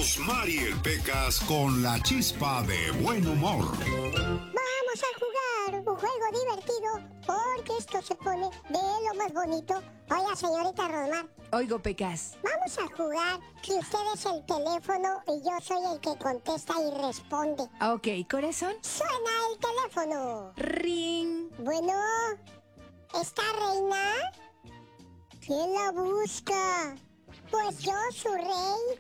Rosmarie Pecas con la chispa de buen humor. Vamos a jugar un juego divertido porque esto se pone de lo más bonito. Oiga, señorita Rosmar. Oigo, Pecas. Vamos a jugar que usted es el teléfono y yo soy el que contesta y responde. Ok, corazón. Suena el teléfono. Ring. Bueno, ¿está Reina? ¿Quién la busca? Pues yo, su rey.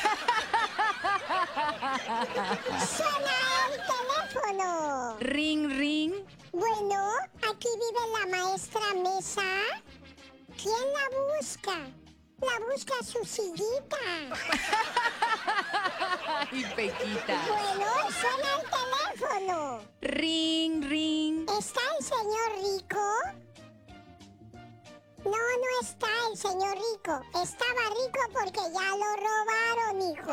Suena el teléfono. Ring, ring. Bueno, aquí vive la maestra Mesa. ¿Quién la busca? La busca su sillita. Ay, Pequita. Bueno, suena el teléfono. Ring, ring. ¿Está el señor Rico? No, no está el señor Rico. Estaba rico porque ya lo robaron, hijo.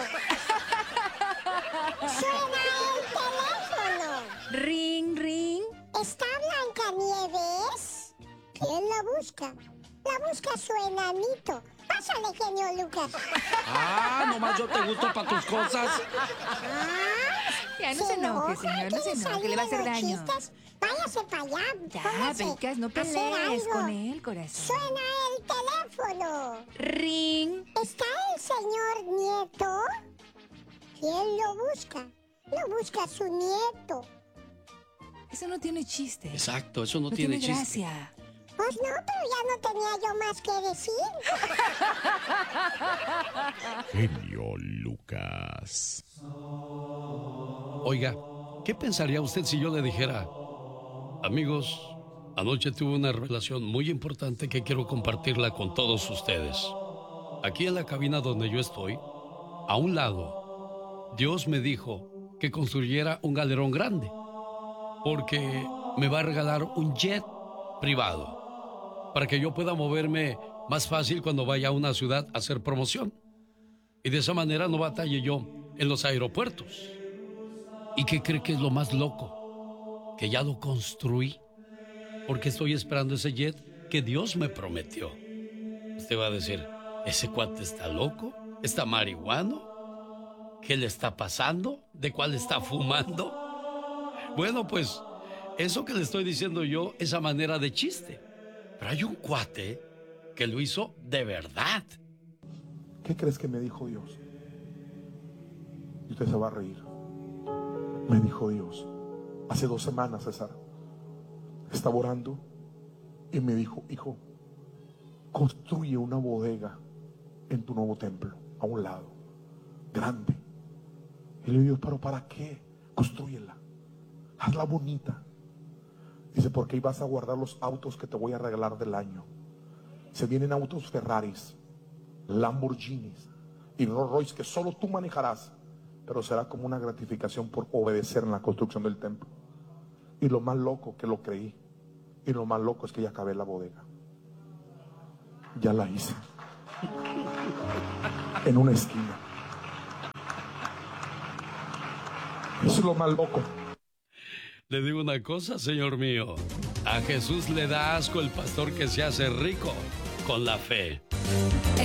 Suena el teléfono. Ring, ring. ¿Está Blancanieves? ¿Quién la busca? La busca su enanito. Pásale, genio Lucas. Nomás yo te gusto para tus cosas. Ya no se enoje, señor, no se enoje, le va a hacer daño. Chistes? Váyase para allá. Ya, Pecas, no pelees con él, corazón. Suena el teléfono. Ring. ¿Está el señor Nieto? ¿Quién lo busca? Lo busca su nieto. Eso no tiene chiste. Exacto, eso no tiene chiste. gracia. Pues no, pero ya no tenía yo más que decir. Genio Lucas. Oiga, ¿qué pensaría usted si yo le dijera: amigos, anoche tuve una revelación muy importante que quiero compartirla con todos ustedes? Aquí en la cabina donde yo estoy, a un lado, Dios me dijo que construyera un galerón grande, porque me va a regalar un jet privado para que yo pueda moverme más fácil cuando vaya a una ciudad a hacer promoción. Y de esa manera no batalle yo en los aeropuertos. ¿Y qué cree que es lo más loco? Que ya lo construí, porque estoy esperando ese jet que Dios me prometió. Usted va a decir: ¿ese cuate está loco? ¿Está marihuano? ¿Qué le está pasando? ¿De cuál está fumando? Bueno, pues eso que le estoy diciendo yo es a manera de chiste. Pero hay un cuate que lo hizo de verdad. ¿Qué crees que me dijo Dios? Y usted se va a reír. Me dijo Dios, hace 2 semanas, César, estaba orando y me dijo: hijo, construye una bodega en tu nuevo templo, a un lado, grande. Y le digo: ¿pero para qué? Construyela, hazla bonita. Dice: porque ahí vas a guardar los autos que te voy a regalar del año. Se vienen autos Ferraris, Lamborghinis y Rolls Royce que solo tú manejarás, pero será como una gratificación por obedecer en la construcción del templo. Y lo más loco, que lo creí, y lo más loco es que ya acabé la bodega. Ya la hice. En una esquina. Eso es lo más loco. Le digo una cosa, señor mío. A Jesús le da asco el pastor que se hace rico con la fe.